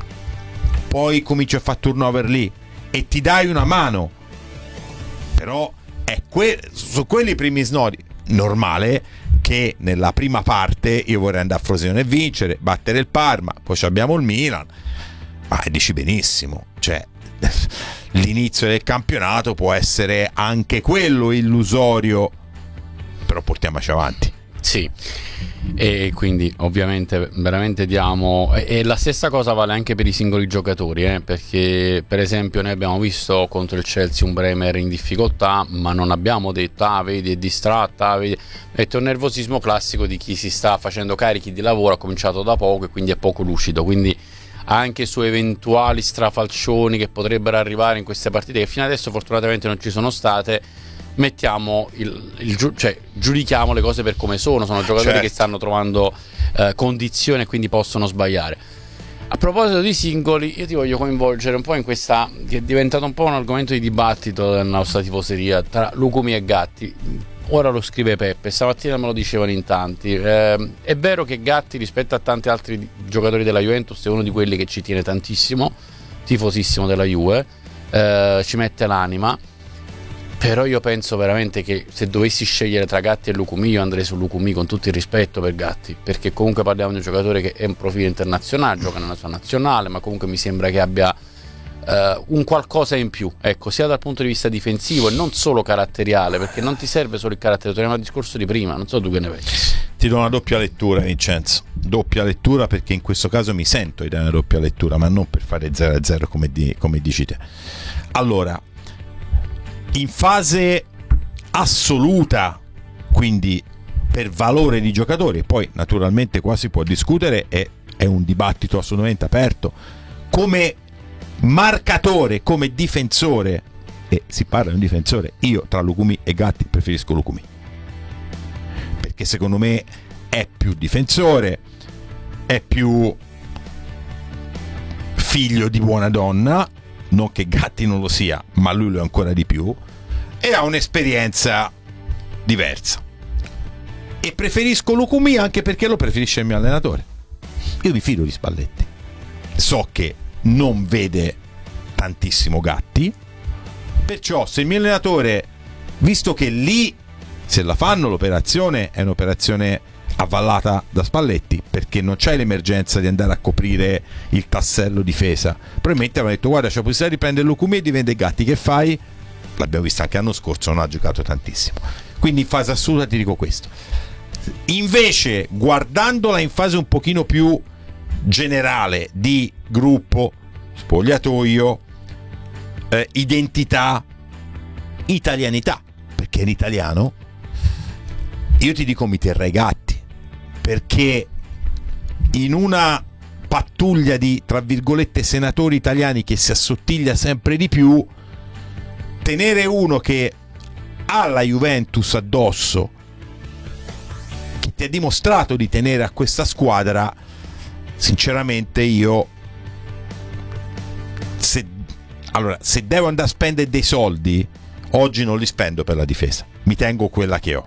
poi cominci a fare turnover lì e ti dai una mano. Però è que- su quelli primi snodi normale che nella prima parte io vorrei andare a Frosinone e vincere, battere il Parma, poi abbiamo il Milan, ma dici benissimo, cioè l'inizio del campionato può essere anche quello illusorio, però portiamoci avanti. Sì, e quindi ovviamente veramente diamo, e la stessa cosa vale anche per i singoli giocatori, eh? Perché per esempio noi abbiamo visto contro il Chelsea un Bremer in difficoltà, ma non abbiamo detto ah vedi è distratta, vedi. È un nervosismo classico di chi si sta facendo carichi di lavoro, ha cominciato da poco e quindi è poco lucido, quindi anche su eventuali strafalcioni che potrebbero arrivare in queste partite che fino adesso fortunatamente non ci sono state, mettiamo il, il cioè giudichiamo le cose per come sono, sono giocatori certo. che stanno trovando eh, condizioni e quindi possono sbagliare. A proposito di singoli, io ti voglio coinvolgere un po' in questa che è diventato un po' un argomento di dibattito della nostra tifoseria tra Lucumi e Gatti. Ora lo scrive Peppe, stamattina me lo dicevano in tanti. Eh, è vero che Gatti rispetto a tanti altri giocatori della Juventus è uno di quelli che ci tiene tantissimo, tifosissimo della Juve, eh, ci mette l'anima. Però io penso veramente che se dovessi scegliere tra Gatti e Lucumi, io andrei su Lucumi, con tutto il rispetto per Gatti, perché comunque parliamo di un giocatore che è un profilo internazionale, gioca nella sua nazionale, ma comunque mi sembra che abbia uh, un qualcosa in più, ecco, sia dal punto di vista difensivo e non solo caratteriale, perché non ti serve solo il carattere, torniamo al discorso di prima, non so tu che ne pensi. Ti do una doppia lettura, Vincenzo, doppia lettura perché in questo caso mi sento di dare una doppia lettura, ma non per fare zero a zero come, di, come dici te. Allora, in fase assoluta, quindi per valore di giocatori, poi naturalmente qua si può discutere, è, è un dibattito assolutamente aperto, come marcatore, come difensore, e si parla di un difensore, io tra Lucumi e Gatti preferisco Lucumi, perché secondo me è più difensore, è più figlio di buona donna, non che Gatti non lo sia, ma lui lo è ancora di più, e ha un'esperienza diversa. E preferisco Lucumi anche perché lo preferisce il mio allenatore. Io mi fido di Spalletti, so che non vede tantissimo Gatti, perciò se il mio allenatore, visto che lì se la fanno l'operazione è un'operazione avvallata da Spalletti, perché non c'è l'emergenza di andare a coprire il tassello difesa, probabilmente avevano detto guarda c'è la possibilità di prendere Lucumi e di vendere Gatti, che fai? L'abbiamo visto anche l'anno scorso, non ha giocato tantissimo, quindi in fase assoluta ti dico questo. Invece guardandola in fase un pochino più generale di gruppo, spogliatoio, eh, identità, italianità, perché è in italiano, io ti dico mi terrei Gatti, perché in una pattuglia di tra virgolette senatori italiani che si assottiglia sempre di più, tenere uno che ha la Juventus addosso, che ti ha dimostrato di tenere a questa squadra, sinceramente io se, allora, se devo andare a spendere dei soldi oggi non li spendo per la difesa, mi tengo quella che ho.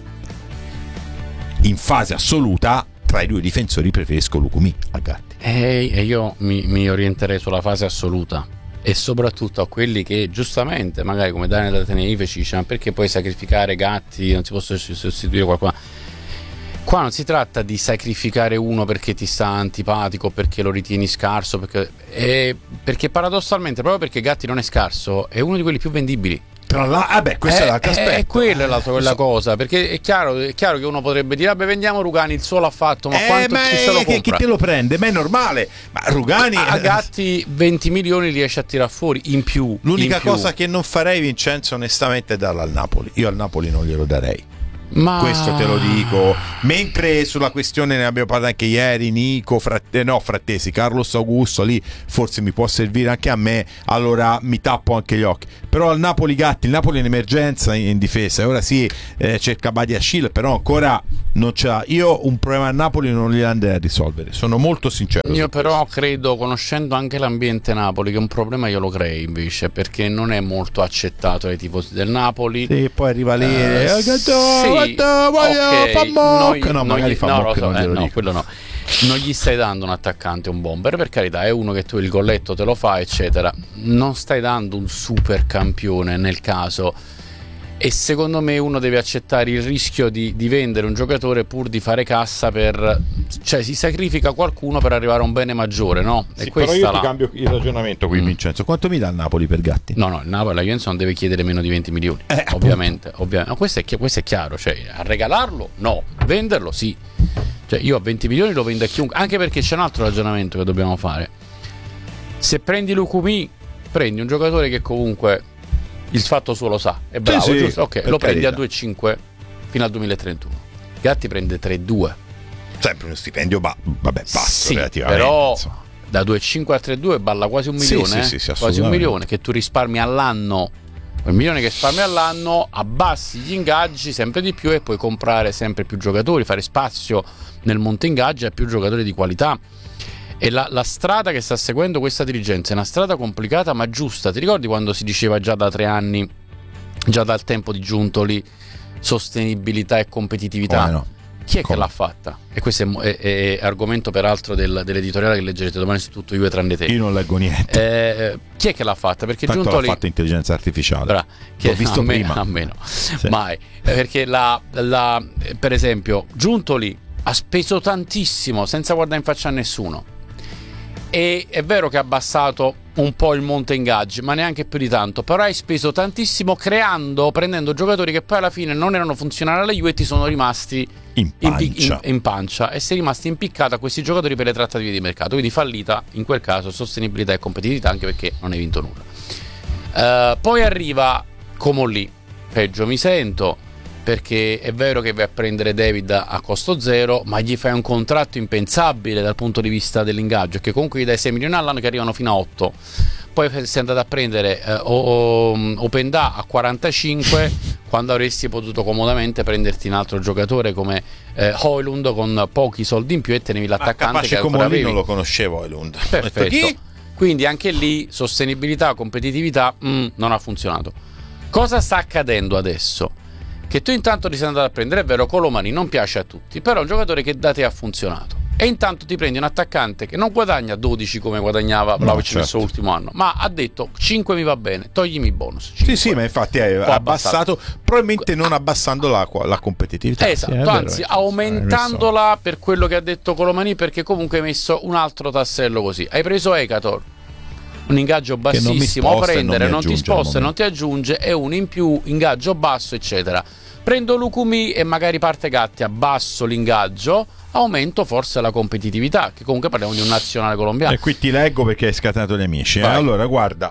In fase assoluta tra i due difensori preferisco Lucumi a Gatti, e, e io mi, mi orienterei sulla fase assoluta, e soprattutto a quelli che giustamente magari come Daniel da Tenerife ci dice ma perché puoi sacrificare Gatti, non si può sostituire qualcuno. Qua non si tratta di sacrificare uno perché ti sta antipatico, perché lo ritieni scarso, perché, è, perché paradossalmente proprio perché Gatti non è scarso è uno di quelli più vendibili. Tra la, ah beh, questo è, è l'altro aspetto. È quella è l'altra quella so. cosa, perché è chiaro, è chiaro che uno potrebbe dire vabbè vendiamo Rugani, il suo l'ha fatto, ma eh, quanto ma chi se lo che, compra? chi te lo prende? Ma è normale, ma Rugani a Gatti venti milioni riesce a tirar fuori in più. L'unica in più. cosa che non farei, Vincenzo, onestamente è darla al Napoli. Io al Napoli non glielo darei, Ma... questo te lo dico. Mentre sulla questione, ne abbiamo parlato anche ieri, Nico Fratte, no Frattesi, Carlos Augusto, lì forse mi può servire anche a me, allora mi tappo anche gli occhi. Però al Napoli Gatti, il Napoli è in emergenza in, in difesa, e ora sì, eh, cerca Badiashile, però ancora non c'ha. Io un problema a Napoli non li andrei a risolvere, sono molto sincero. Io però questo. Credo, conoscendo anche l'ambiente Napoli, che un problema io lo crei invece, perché non è molto accettato dai tifosi del Napoli. Sì, poi arriva lì eh, e sì, okay. fa mock. No, no, magari gli, fa no, mock, so, non eh, lo no, dico. quello no. Non gli stai dando un attaccante, un bomber, per carità, è uno che tu il golletto te lo fa, eccetera. Non stai dando un super campione nel caso. E secondo me uno deve accettare il rischio di, di vendere un giocatore pur di fare cassa, per cioè si sacrifica qualcuno per arrivare a un bene maggiore, no? Sì, e però io la... ti cambio il ragionamento qui, mm. Vincenzo. Quanto mi dà il Napoli per Gatti? No, no, il Napoli, la Juventus non deve chiedere meno di venti milioni, eh, ovviamente, ovviamente. No, questo, è, questo è chiaro, cioè a regalarlo no, venderlo sì. Cioè io a venti milioni lo vendo a chiunque, anche perché c'è un altro ragionamento che dobbiamo fare. Se prendi Lukumi, prendi un giocatore che comunque il fatto suo lo sa, è bravo, sì, giusto? Ok, lo prendi a due virgola cinque fino al duemilatrentuno. Gatti prende tre virgola due. Sempre uno stipendio ba- vabbè, basso, sì, relativamente. Però insomma. Da due virgola cinque a tre virgola due balla quasi un milione, sì, eh? sì, sì, quasi un milione che tu risparmi all'anno. Un milione che risparmi all'anno, abbassi gli ingaggi sempre di più e puoi comprare sempre più giocatori, fare spazio nel monte ingaggi a più giocatori di qualità. E la, la strada che sta seguendo questa dirigenza è una strada complicata ma giusta. Ti ricordi quando si diceva già da tre anni, già dal tempo di Giuntoli, sostenibilità e competitività? Come no? Chi è Come? che l'ha fatta? E questo è, è, è argomento peraltro del, dell'editoriale che leggerete domani su Tutto Juve tranne te. Io non leggo niente. Eh, chi è che l'ha fatta? Perché Tanto Giuntoli l'ha fatto intelligenza artificiale. Bra, che l'ho visto a me, prima. A meno, sì. Mai. Perché la, la, per esempio Giuntoli ha speso tantissimo senza guardare in faccia a nessuno. E è vero che ha abbassato un po' il monte ingaggi, ma neanche più di tanto. Però hai speso tantissimo creando, prendendo giocatori che poi alla fine non erano funzionali alla Juve e ti sono rimasti in pancia. In, in pancia e sei rimasti impiccato a questi giocatori per le trattative di mercato. Quindi fallita in quel caso sostenibilità e competitività, anche perché non hai vinto nulla. Uh, poi arriva Comolli, peggio mi sento, perché è vero che vai a prendere David a costo zero, ma gli fai un contratto impensabile dal punto di vista dell'ingaggio, che comunque gli dai sei milioni all'anno che arrivano fino a otto. Poi sei andato a prendere eh, Openda a quarantacinque quando avresti potuto comodamente prenderti un altro giocatore come eh, Højlund con pochi soldi in più e tenevi l'attaccante che ancora avevi. Non lo conoscevo Højlund. Perfetto. Quindi anche lì sostenibilità, competitività mm, non ha funzionato. Cosa sta accadendo adesso? Che tu intanto ti sei andato a prendere, è vero, Colomani non piace a tutti, però è un giocatore che da te ha funzionato. E intanto ti prendi un attaccante che non guadagna dodici come guadagnava Vlahovic no, certo. nel suo ultimo anno, ma ha detto cinque mi va bene, toglimi i bonus. cinque. Sì, sì, ma infatti è abbassato, abbassato, probabilmente non abbassando la, la competitività. Esatto, sì, anzi vero, aumentandola per quello che ha detto Colomani, perché comunque hai messo un altro tassello così. Hai preso Ekator, un ingaggio bassissimo, a prendere, non, non ti sposta, non ti aggiunge, e un in più, ingaggio basso, eccetera. Prendo Lukumi e magari parte Gatti, abbasso l'ingaggio, aumento forse la competitività, che comunque parliamo di un nazionale colombiano. E qui ti leggo perché hai scatenato gli amici. Eh? Allora, guarda,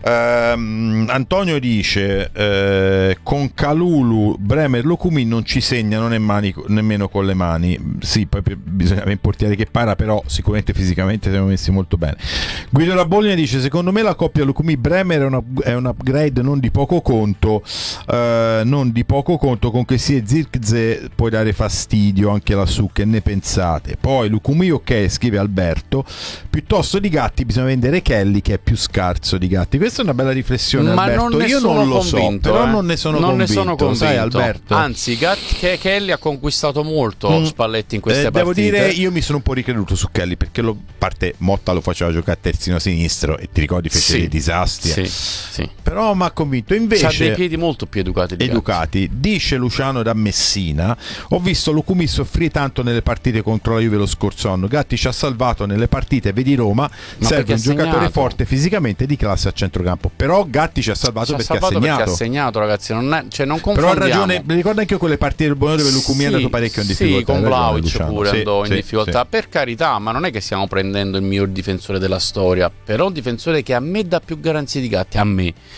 ehm, Antonio dice eh, con Kalulu, Bremer, Lukumi non ci segnano nemmani, nemmeno con le mani. Sì, poi bisogna avere un portiere che para, però sicuramente fisicamente siamo messi molto bene. Guido Rabolina dice secondo me la coppia Lukumi-Bremer è, una, è un upgrade non di poco conto, eh, non di poco conto, con che sia Zirkzee può dare fastidio anche lassù, che ne pensate? Poi Lukumi ok, scrive Alberto, piuttosto di Gatti bisogna vendere Kelly che è più scarso di Gatti. Questa è una bella riflessione, ma Alberto. non Io non lo convinto, so, però eh? non ne sono non convinto, ne sono convinto. Sai, Alberto? Anzi, Gatti, che Kelly ha conquistato molto mm. Spalletti in queste eh, partite. Devo dire, io mi sono un po' ricreduto su Kelly, perché lo, parte Motta lo faceva giocare a terzino sinistro e ti ricordi fece sì. dei disastri. Sì, sì. Però mi ha convinto. Invece c'ha dei piedi molto più educati di educati. Gatti. Dice Luciano da Messina: ho visto Lukumi soffrire tanto nelle partite contro la Juve lo scorso anno. Gatti ci ha salvato nelle partite, vedi Roma, ma serve un giocatore segnato. forte fisicamente di classe a centrocampo. Però Gatti ci ha salvato, ci perché, ha salvato ha segnato. perché ha segnato, ragazzi, non è, cioè non però ha ragione, mi ricordo anche quelle partite del Buono dove Lukumi sì, è andato parecchio in difficoltà. Sì, con Vlahovic pure sì, andò sì, in difficoltà, sì. per carità, ma non è che stiamo prendendo il miglior difensore della storia, però un difensore che a me dà più garanzie di Gatti, a me.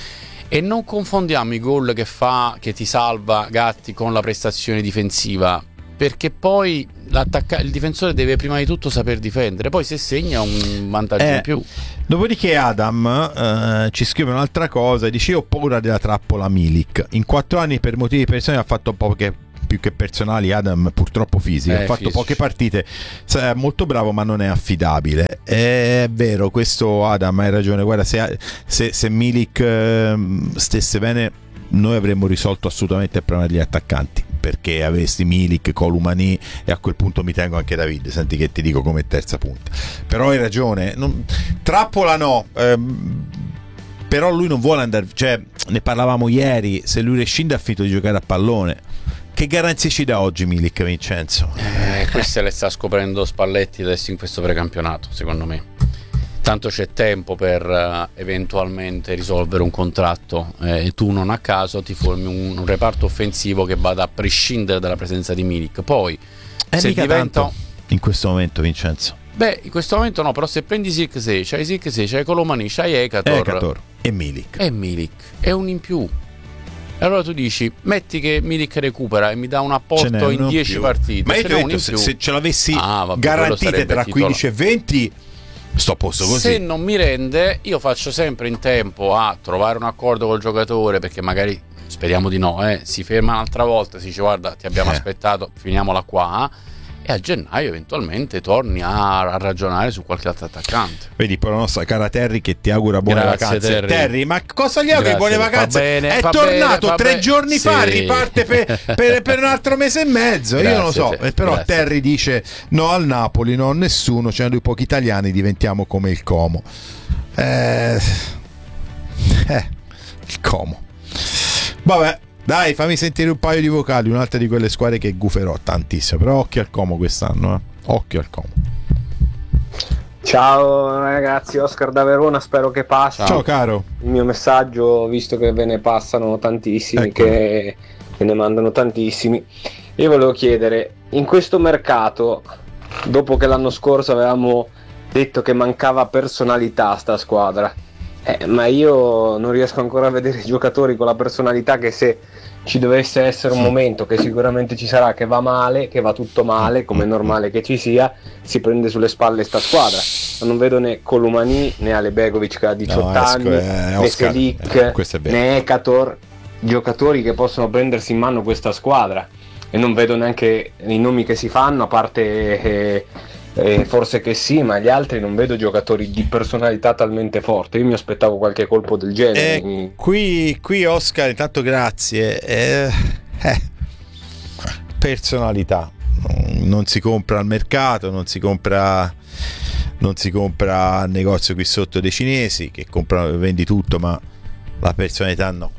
E non confondiamo i gol che fa, che ti salva Gatti, con la prestazione difensiva, perché poi il difensore deve prima di tutto saper difendere, poi se segna un vantaggio eh, in più. Dopodiché Adam eh, ci scrive un'altra cosa, dice: io ho paura della trappola Milik, in quattro anni per motivi personali ha fatto poche, più che personali, Adam purtroppo fisiche, eh, ha fatto fisici. poche partite, è molto bravo ma non è affidabile. È vero questo, Adam, hai ragione, guarda, se, se, se Milik eh, stesse bene noi avremmo risolto assolutamente il problema degli attaccanti, perché avessi Milik, Columani e a quel punto mi tengo anche David, senti che ti dico come terza punta. Però hai ragione, non, trappola no, ehm, però lui non vuole andare, cioè ne parlavamo ieri, se lui rescinde ha finito di giocare a pallone. Che garanzie ci dà oggi Milik, Vincenzo? Eh, queste le sta scoprendo Spalletti adesso in questo precampionato, secondo me. Tanto c'è tempo per uh, eventualmente risolvere un contratto eh, e tu non a caso ti formi un, un reparto offensivo che vada a prescindere dalla presenza di Milik. Poi eh, se mica diventa tanto in questo momento, Vincenzo. Beh, in questo momento no, però se prendi Zirkzee, c'hai Zirkzee, c'hai Colomani, c'hai Ekator, Ekator e Milik. E Milik è un in più. E allora tu dici, metti che Milik recupera e mi dà un apporto in dieci partite. Ma io ce ti ho n'è un detto, in se, più. se ce l'avessi Ah, vabbè, garantite tra quindici e venti, sto a posto così. Se non mi rende, io faccio sempre in tempo a trovare un accordo col giocatore, perché magari, speriamo di no, eh, si ferma un'altra volta, si dice guarda ti abbiamo eh. aspettato, finiamola qua, e a gennaio eventualmente torni a, a ragionare su qualche altro attaccante. Vedi poi la nostra cara Terry che ti augura buone Grazie, vacanze. Terry. Terry, ma cosa gli auguri buone vacanze? Va bene, è va tornato bene, tre bene. giorni Sì. fa, riparte per, per, per un altro mese e mezzo. Grazie, io non lo so, te. però Grazie. Terry dice no al Napoli, no a nessuno, c'è noi pochi italiani, diventiamo come il Como. Eh, eh il Como. Vabbè, dai, fammi sentire un paio di vocali, un'altra di quelle squadre che guferò tantissimo, però occhio al Como quest'anno, eh. Occhio al Como. Ciao ragazzi, Oscar da Verona, spero che passi. Ciao, Ciao caro. Il mio messaggio, visto che ve ne passano tantissimi, ecco. che ve ne mandano tantissimi, io volevo chiedere, in questo mercato, dopo che l'anno scorso avevamo detto che mancava personalità a sta squadra, eh, ma io non riesco ancora a vedere giocatori con la personalità che, se ci dovesse essere un momento, che sicuramente ci sarà, che va male, che va tutto male, come è normale che ci sia, si prende sulle spalle sta squadra. Ma non vedo né Columani né Alebegovic che ha diciotto no, anni, eh, né Oscar, Selic, eh, né Ekator, giocatori che possono prendersi in mano questa squadra, e non vedo neanche i nomi che si fanno, a parte eh, eh, forse che sì, ma gli altri non vedo giocatori di personalità talmente forte. Io mi aspettavo qualche colpo del genere. Eh, qui, qui Oscar, intanto grazie. Eh, eh, personalità non si compra al mercato, non si compra, non si compra al negozio qui sotto dei cinesi che comprano, vendi tutto, ma la personalità no.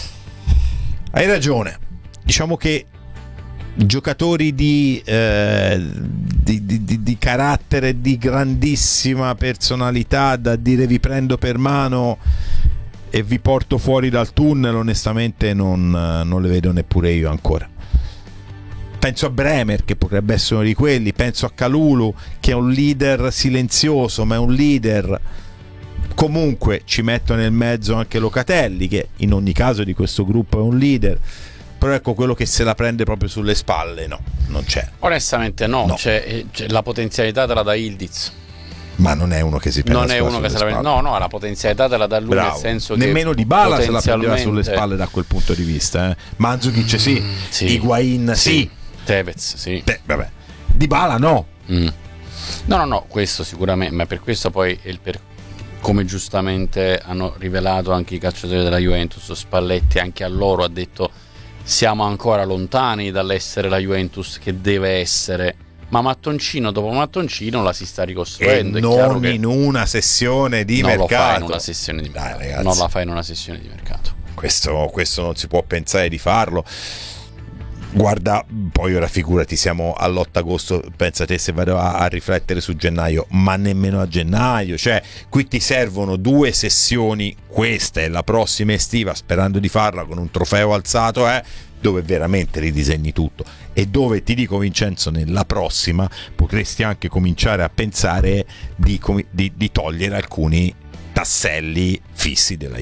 Hai ragione. Diciamo che giocatori di, eh, di, di, di, di carattere, di grandissima personalità, da dire vi prendo per mano e vi porto fuori dal tunnel, onestamente non, non le vedo neppure io ancora. Penso a Bremer, che potrebbe essere uno di quelli, penso a Kalulu, che è un leader silenzioso ma è un leader. Comunque ci metto nel mezzo anche Locatelli, che in ogni caso di questo gruppo è un leader. Però ecco, quello che se la prende proprio sulle spalle no, non c'è. Onestamente no, no. C'è, c'è la potenzialità te la dà Ildiz. Ma non è uno che si prende non è uno che se la prende, no, no, la potenzialità te la dà lui. Bravo. Nel senso nemmeno che Dybala se la potenzialmente... prendeva sulle spalle da quel punto di vista, eh. Mandzukic sì, mm, sì. Higuain sì, sì. Tevez sì. Beh, vabbè. Dybala no. Mm. No, no, no, questo sicuramente, ma per questo poi il per... come giustamente hanno rivelato anche i calciatori della Juventus, Spalletti anche a loro ha detto siamo ancora lontani dall'essere la Juventus che deve essere, ma mattoncino dopo mattoncino la si sta ricostruendo. E è non che in una sessione di non mercato. Lo fai in una sessione di mercato. Dai, ragazzi. Non la fai in una sessione di mercato. Questo, questo non si può pensare di farlo. Guarda, poi ora figurati, siamo all'otto agosto, pensa te se vado a, a riflettere su gennaio, ma nemmeno a gennaio, cioè qui ti servono due sessioni, questa e la prossima estiva, sperando di farla con un trofeo alzato, eh, dove veramente ridisegni tutto, e dove ti dico Vincenzo, nella prossima potresti anche cominciare a pensare di, di, di togliere alcuni tasselli fissi della Juve.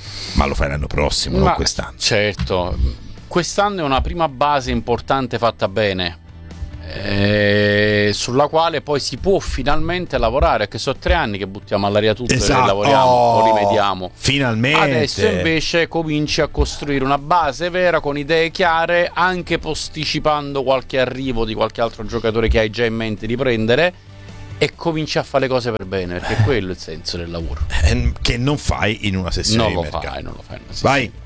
Ma lo fai l'anno prossimo, Ma non quest'anno. Certo, quest'anno è una prima base importante fatta bene, eh, sulla quale poi si può finalmente lavorare, che sono tre anni che buttiamo all'aria tutto, esatto. E noi lavoriamo oh, o rimediamo. Finalmente. Adesso invece cominci a costruire una base vera con idee chiare, anche posticipando qualche arrivo di qualche altro giocatore che hai già in mente di prendere, e cominci a fare le cose per bene, perché è quello il senso del lavoro. Eh, che non fai in una sessione non di lo mercato. Fai, non lo fai in una sessione. Vai.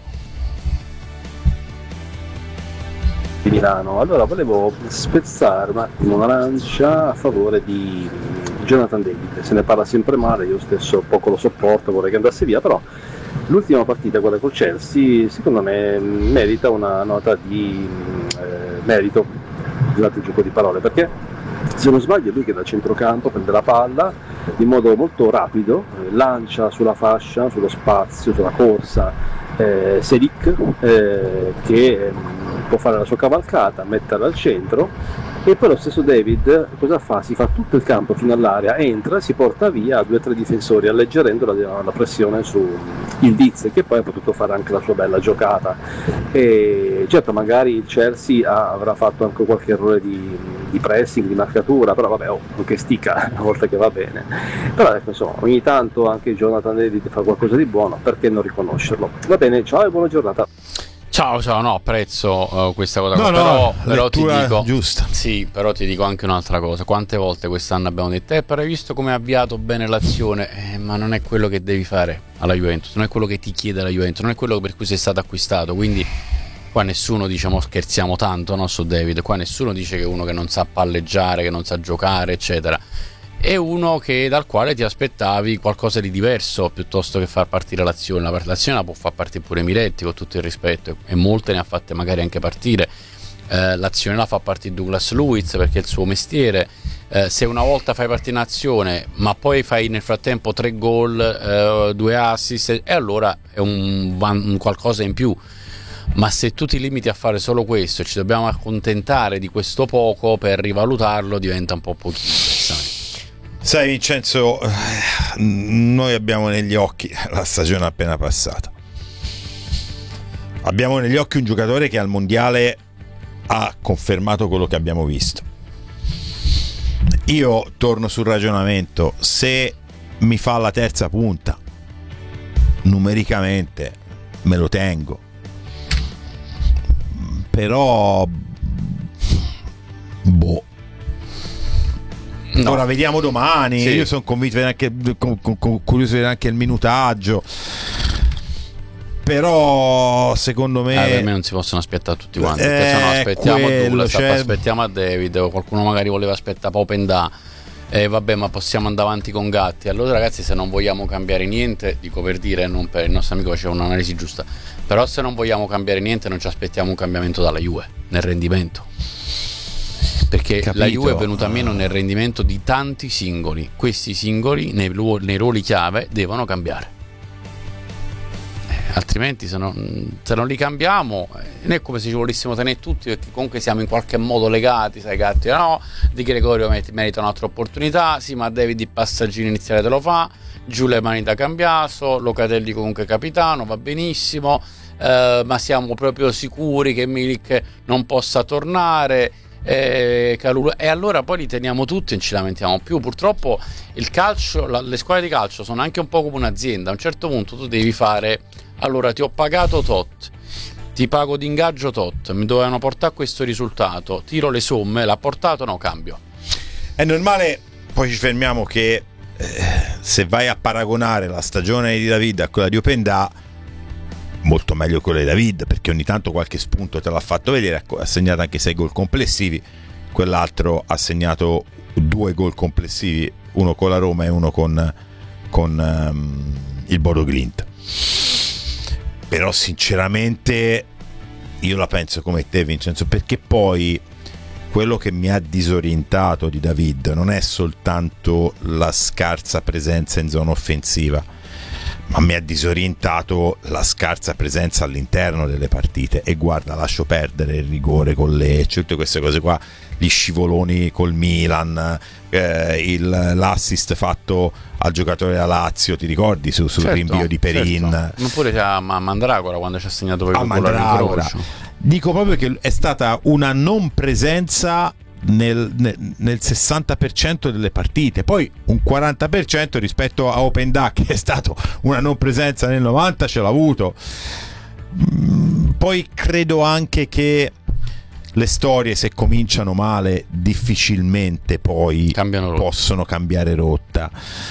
Di Milano. Allora volevo spezzare un attimo una lancia a favore di Jonathan David. Se ne parla sempre male, io stesso poco lo sopporto, vorrei che andasse via, però l'ultima partita, quella col Chelsea, secondo me merita una nota di eh, merito, scusate il gioco di parole, perché se non sbaglio è lui che da centrocampo prende la palla in modo molto rapido, eh, lancia sulla fascia, sullo spazio, sulla corsa eh, Selic, eh, che eh, può fare la sua cavalcata, metterla al centro, e poi lo stesso David cosa fa? Si fa tutto il campo fino all'area, entra e si porta via due o tre difensori, alleggerendo la, la pressione su il Diz, che poi ha potuto fare anche la sua bella giocata. E certo, magari il Chelsea ha, avrà fatto anche qualche errore di, di pressing, di marcatura, però vabbè, oh, che stica una volta che va bene. Però ecco, insomma, ogni tanto anche Jonathan David fa qualcosa di buono, perché non riconoscerlo? Va bene, ciao e buona giornata. Ciao, ciao, no, apprezzo uh, questa cosa, no, però, no, però ti dico giusta. Sì, però ti dico anche un'altra cosa. Quante volte quest'anno abbiamo detto eh, però hai visto come ha avviato bene l'azione, eh, ma non è quello che devi fare alla Juventus, non è quello che ti chiede la Juventus, non è quello per cui sei stato acquistato, quindi qua nessuno, diciamo, scherziamo tanto, no, su David, qua nessuno dice che è uno che non sa palleggiare, che non sa giocare, eccetera. È uno che, dal quale ti aspettavi qualcosa di diverso piuttosto che far partire l'azione. La l'azione la può far partire pure Miretti, con tutto il rispetto, e molte ne ha fatte magari anche partire. Eh, l'azione la fa partire Douglas Luiz perché è il suo mestiere. Eh, se una volta fai partire in azione ma poi fai nel frattempo tre gol, eh, due assist, e allora è un, un qualcosa in più. Ma se tu ti limiti a fare solo questo e ci dobbiamo accontentare di questo poco per rivalutarlo, diventa un po' pochino. Sai Vincenzo, noi abbiamo negli occhi la stagione appena passata, abbiamo negli occhi un giocatore che al mondiale ha confermato quello che abbiamo visto. Io torno sul ragionamento: se mi fa la terza punta numericamente me lo tengo, però boh. No. Ora vediamo domani. Sì. Io sono convinto anche, con, con, con, curioso di vedere anche il minutaggio. Però secondo me eh, per me non si possono aspettare tutti quanti. Eh, se no aspettiamo Douglas, cioè... aspettiamo a David, o qualcuno magari voleva aspettare Popenda. E eh, vabbè, ma possiamo andare avanti con Gatti. Allora ragazzi, se non vogliamo cambiare niente, dico per dire, non per il nostro amico faceva un'analisi giusta, però se non vogliamo cambiare niente non ci aspettiamo un cambiamento dalla Juve nel rendimento, perché Capito. La Juve è venuta meno nel rendimento di tanti singoli. Questi singoli nei, nei ruoli chiave devono cambiare, eh, altrimenti se non, se non li cambiamo non è come se ci volessimo tenere tutti, perché comunque siamo in qualche modo legati, sai Gatti, no? Di Gregorio merita un'altra opportunità, sì, ma David il passaggino iniziale te lo fa, giù le mani da Cambiaso, Locatelli comunque capitano, va benissimo, eh, ma siamo proprio sicuri che Milik non possa tornare, Eh, e allora poi li teniamo tutti e non ci lamentiamo più. Purtroppo il calcio, la, le squadre di calcio sono anche un po' come un'azienda. A un certo punto tu devi fare: allora ti ho pagato tot, ti pago di ingaggio tot, mi dovevano portare questo risultato, tiro le somme, l'ha portato, no, cambio. È normale. Poi ci fermiamo che eh, se vai a paragonare la stagione di David a quella di Openda, molto meglio quella di David, perché ogni tanto qualche spunto te l'ha fatto vedere. Ha segnato anche sei gol complessivi, quell'altro ha segnato due gol complessivi, uno con la Roma e uno con, con um, il Bodo Glimt. Però sinceramente io la penso come te Vincenzo, perché poi quello che mi ha disorientato di David non è soltanto la scarsa presenza in zona offensiva, ma mi ha disorientato la scarsa presenza all'interno delle partite. E guarda, lascio perdere il rigore con Lecce, tutte queste cose qua, gli scivoloni col Milan, eh, il, l'assist fatto al giocatore della Lazio, ti ricordi, su, sul certo, rinvio di Perin, certo. Ma pure a Mandragora quando ci ha segnato poi a Mandragora. Dico proprio che è stata una non presenza Nel, nel, nel sessanta per cento delle partite, poi un quaranta per cento rispetto a Open Duck, che è stato una non presenza nel novanta, ce l'ha avuto. Poi credo anche che le storie, se cominciano male, difficilmente poi Cambiano rotta. possono cambiare rotta.